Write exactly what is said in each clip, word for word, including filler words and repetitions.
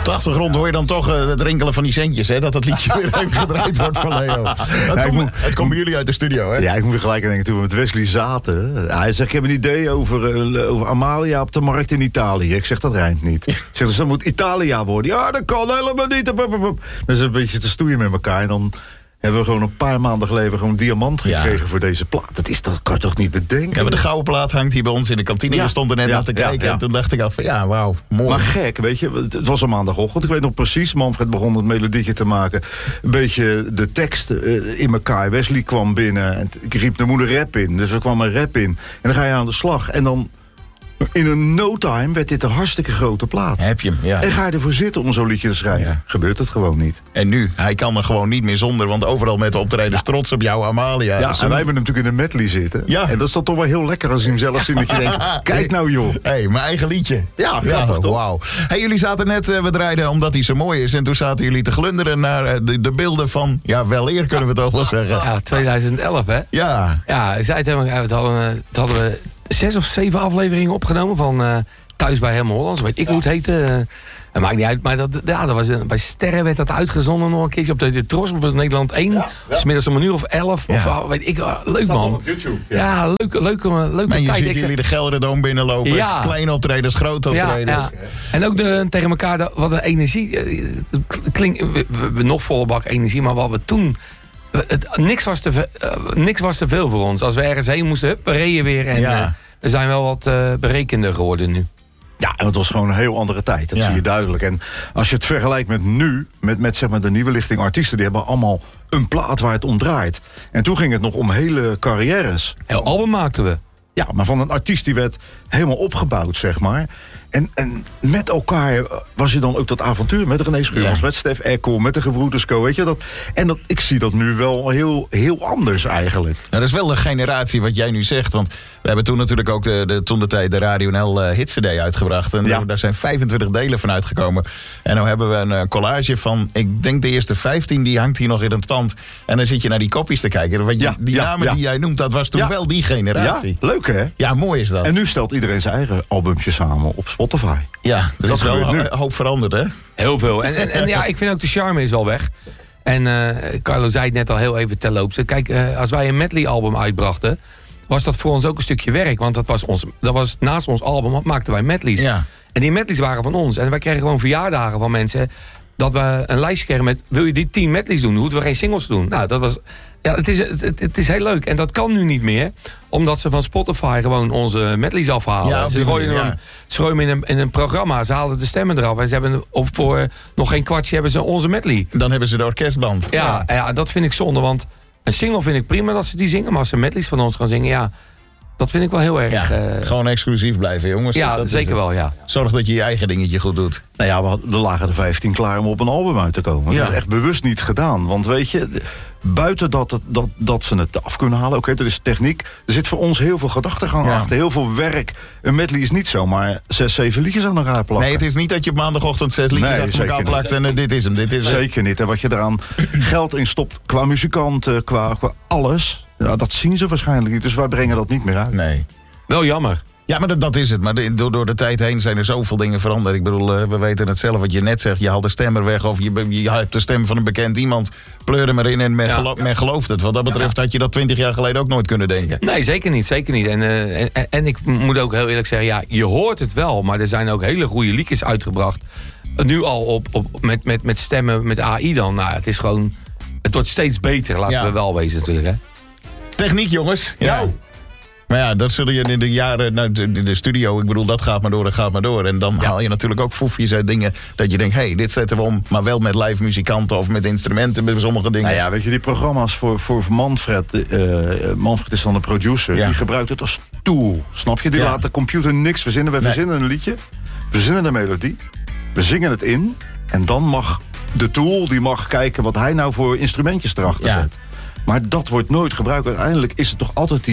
de achtergrond hoor je dan toch uh, het rinkelen van die centjes, hè? Dat dat liedje weer even gedraaid wordt van Leo. Het ja, komt moet, het komt bij jullie uit de studio, hè? Ja, ik moet weer gelijk aan denken, toen we met Wesley zaten. Hij zegt, ik heb een idee over, uh, over Amalia op de markt in Italië. Ik zeg, dat rijmt niet. Ik zeg, dus dat moet Italia worden. Ja, dat kan helemaal niet. Dat is een beetje te stoeien met elkaar. En dan hebben we gewoon een paar maanden geleden gewoon diamant gekregen ja. voor deze plaat. Dat, is, dat kan je toch niet bedenken? Ja, maar de gouden plaat hangt hier bij ons in de kantine. Ja. Je stond er net ja, naar te kijken. Ja, ja. En toen dacht ik af van, ja, wauw, mooi. Maar gek, weet je. Het was een maandagochtend. Ik weet nog precies, Manfred begon het melodietje te maken. Een beetje de tekst uh, in elkaar. Wesley kwam binnen. En ik riep de moeder rap in. Dus er kwam een rap in. En dan ga je aan de slag. En dan in een no time werd dit een hartstikke grote plaat. Heb je hem, ja. En ga je ervoor zitten om zo'n liedje te schrijven? Ja. Gebeurt het gewoon niet. En nu? Hij kan er gewoon niet meer zonder, want overal met de optredens ja. trots op jou, Amalia. Ja, en wij hebben natuurlijk in de medley zitten. Ja. En dat is dan toch wel heel lekker als je hem zelf ziet dat je denkt, kijk nou joh. Hé, hey, mijn eigen liedje. Ja, ja toch? Wauw. Hey, jullie zaten net, uh, we draaiden omdat hij zo mooi is. En toen zaten jullie te glunderen naar uh, de, de beelden van, ja, wel eer kunnen we toch wel zeggen. Ja, twintig elf hè? Ja. Ja, ik zei het helemaal, het hadden, het hadden we zes of zeven afleveringen opgenomen van uh, Thuis bij Helmond Hollands. Weet ik ja. hoe het heette. Uh, dat maakt niet uit. Maar dat, ja, dat was, uh, bij Sterren werd dat uitgezonden nog een keertje op de, de Tros op Nederland één. Ja, ja. Smiddags om een uur of elf. Ja. Of uh, weet ik, uh, leuk man. Op YouTube. Ja, ja leuke, leuke, leuke en je tijd. ziet jullie de Gelderdoom binnenlopen. Ja. Kleine optredens, grote optredens. Ja, ja. En ook de, tegen elkaar, de, wat de energie. Uh, klink, we, we hebben nog volle bak energie, maar wat we toen. Het, niks, was te, uh, niks was te veel voor ons. Als we ergens heen moesten, hup, we reden weer. En ja. uh, we zijn wel wat uh, berekender geworden nu. Ja, en het was gewoon een heel andere tijd. Dat ja. zie je duidelijk. En als je het vergelijkt met nu, met, met zeg maar de nieuwe lichting artiesten, die hebben allemaal een plaat waar het om draait. En toen ging het nog om hele carrières. Heel album maakten we. Ja, maar van een artiest die werd helemaal opgebouwd, zeg maar. En, en met elkaar was je dan ook dat avontuur met René Schuurmans, ja. met Stef Ekkel, met de Gebroeders Co. Weet je dat? En dat, ik zie dat nu wel heel, heel anders eigenlijk. Nou, dat is wel een generatie wat jij nu zegt. Want we hebben toen natuurlijk ook de, de, toen de tijd de Radio N L uh, Hits C D uitgebracht. En ja. daar zijn vijfentwintig delen van uitgekomen. En nu hebben we een uh, collage van, ik denk de eerste vijftien, die hangt hier nog in het pand. En dan zit je naar die kopies te kijken. Want je, ja, die ja, namen ja. die jij noemt, dat was toen ja. wel die generatie. Ja, leuk hè? Ja, mooi is dat. En nu stelt iedereen zijn eigen albumtje samen op Spotify. Ja, dat, dat is wel een hoop veranderd, hè? Heel veel. En, en, en ja, ik vind ook de charme is wel weg. En uh, Carlo zei het net al heel even terloops. Kijk, uh, als wij een medley-album uitbrachten, was dat voor ons ook een stukje werk. Want dat was, ons, dat was naast ons album maakten wij medleys. Ja. En die medleys waren van ons. En wij kregen gewoon verjaardagen van mensen dat we een lijstje kregen met, wil je die tien medleys doen? Hoeven we geen singles doen? Nou, dat was... Ja, het is, het, het is heel leuk. En dat kan nu niet meer. Omdat ze van Spotify gewoon onze medleys afhalen. Ja, ze gooien hem, ja. ze gooien hem in, een, in een programma. Ze halen de stemmen eraf. En ze hebben op voor nog geen kwartje hebben ze onze medley. Dan hebben ze de orkestband. Ja, ja. ja, dat vind ik zonde. Want een single vind ik prima dat ze die zingen. Maar als ze medleys van ons gaan zingen, ja... Dat vind ik wel heel erg... Ja, uh... gewoon exclusief blijven, jongens. Ja, dat zeker wel, ja. Zorg dat je je eigen dingetje goed doet. Nou ja, we hadden, er lagen er vijftien klaar om op een album uit te komen. Dat ja. is echt bewust niet gedaan. Want weet je, buiten dat, het, dat, dat ze het af kunnen halen... oké, okay, dat is techniek. Er zit voor ons heel veel gedachtegang ja. achter. Heel veel werk. Een medley is niet zomaar zes, zeven liedjes aan elkaar plakken. Nee, het is niet dat je op maandagochtend zes liedjes nee, achter elkaar plakt... en uh, dit is hem, dit is Zeker niet. En wat je eraan geld in stopt qua muzikanten, qua, qua alles... Ja, dat zien ze waarschijnlijk niet. Dus wij brengen dat niet meer uit. Nee. Wel jammer. Ja, maar dat, dat is het. Maar de, door, door de tijd heen zijn er zoveel dingen veranderd. Ik bedoel, uh, we weten het zelf wat je net zegt. Je haalt de stem er weg of je, je hebt de stem van een bekend iemand. Pleur hem erin en men, ja. gelo- men gelooft het. Wat dat betreft ja. had je dat twintig jaar geleden ook nooit kunnen denken. Nee, zeker niet. Zeker niet. En, uh, en, en ik moet ook heel eerlijk zeggen, ja, je hoort het wel. Maar er zijn ook hele goede liedjes uitgebracht. Nu al op, op, met, met, met stemmen, met A I dan. Nou, het is gewoon, het wordt steeds beter, laten ja. we wel wezen natuurlijk, hè. Techniek, jongens. Ja. ja. Maar ja, dat zullen je in de jaren... Nou, de, de studio, ik bedoel, dat gaat maar door, dat gaat maar door. En dan ja. haal je natuurlijk ook foefjes uit dingen... dat je denkt, hé, hey, dit zetten we om... maar wel met live muzikanten of met instrumenten... met sommige dingen. Nou ja, weet je, die programma's voor, voor Manfred... Uh, Manfred is dan de producer... Ja. die gebruikt het als tool, snap je? Die ja. laat de computer niks verzinnen. Wij nee. verzinnen een liedje, verzinnen een melodie... we zingen het in... en dan mag de tool, die mag kijken... wat hij nou voor instrumentjes erachter ja. zet. Maar dat wordt nooit gebruikt. Uiteindelijk is het toch altijd die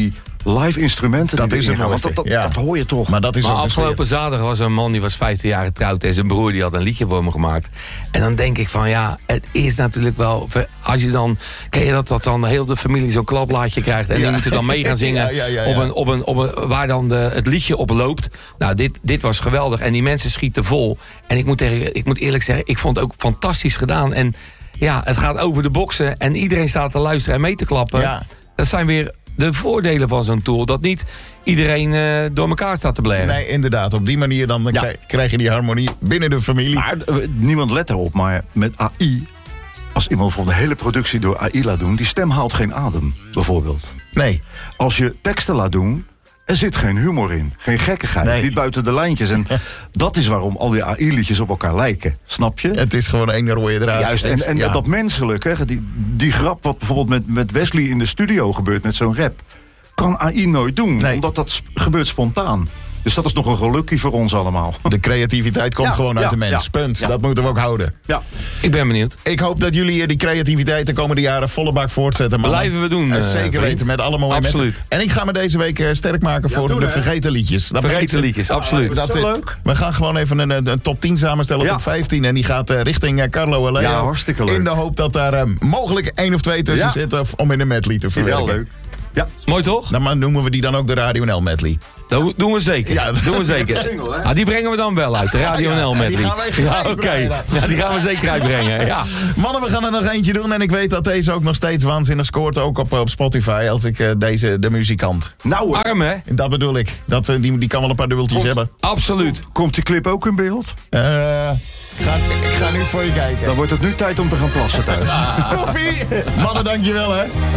live instrumenten. Dat die is erin het gaan, want mooiste, dat, dat, ja. dat hoor je toch. Maar dat is Maar ook de afgelopen sfeer. zaterdag was er een man die was vijftien jaar getrouwd en zijn broer die had een liedje voor me gemaakt. En dan denk ik van ja, het is natuurlijk wel, als je dan, ken je dat, dat dan heel de familie zo'n klapblaadje krijgt en die Ja. moeten dan mee gaan zingen Ja, ja, ja, ja. Op een, op een, op een, waar dan de, het liedje op loopt. Nou, dit, dit was geweldig en die mensen schieten vol. En ik moet, tegen, ik moet eerlijk zeggen, ik vond het ook fantastisch gedaan. En ja, het gaat over de boksen en iedereen staat te luisteren en mee te klappen. Ja. Dat zijn weer de voordelen van zo'n tool. Dat niet iedereen uh, door elkaar staat te blaren. Nee, inderdaad. Op die manier dan Ja. krijg, krijg je die harmonie binnen de familie. Maar uh, niemand let erop, maar met A I... als iemand van de hele productie door A I laat doen... die stem haalt geen adem, bijvoorbeeld. Nee. Als je teksten laat doen... er zit geen humor in, geen gekkigheid, Nee. niet buiten de lijntjes. En dat is waarom al die A I-liedjes op elkaar lijken, snap je? Het is gewoon één rode draad. Juist, en, en Ja. dat menselijke, die, die grap wat bijvoorbeeld met, met Wesley in de studio gebeurt... met zo'n rap, kan A I nooit doen, Nee. omdat dat sp- gebeurt spontaan. Dus dat is nog een gelukkie voor ons allemaal. De creativiteit komt Ja, gewoon uit ja, de mens. ja. Punt. Ja. Dat moeten we ook houden. Ja. Ik ben benieuwd. Ik hoop dat jullie eh, die creativiteit de komende jaren volle bak voortzetten. mannen. Blijven we doen, Eh, eh, zeker vriend. weten, met alle momenten. Absoluut. En ik ga me deze week eh, sterk maken voor doen, de hè? vergeten liedjes. Dat Vergeten brengt- liedjes, absoluut. Dat, Zo eh, leuk. We gaan gewoon even een, een top tien samenstellen, Ja. top vijftien. En die gaat eh, richting eh, Carlo en Leo. Ja, hartstikke leuk. In de hoop dat daar eh, mogelijk één of twee tussen Ja. zitten om in de medley te verwerken. Heel leuk. Ja. Mooi toch? Dan maar noemen we die dan ook de Radio N L medley. Dat doen we zeker. Ja. doen we zeker. Single, hè? Ah, die brengen we dan wel uit, de Radio Ja, N L ja, met die gaan wij Ja, gelijk oké. draaien. Ja, die gaan we zeker uitbrengen. Ja. Mannen, we gaan er nog eentje doen. En ik weet dat deze ook nog steeds waanzinnig scoort. Ook op, op Spotify. Als ik eh, deze, de muzikant. Nou, Arm, hè? Dat bedoel ik. Dat, eh, die, die kan wel een paar dubbeltjes Komt- hebben. Absoluut. komt die clip ook in beeld? Eh, ga, ik ga nu voor je kijken. Dan wordt het nu tijd om te gaan plassen thuis. Koffie! Mannen, dankjewel hè.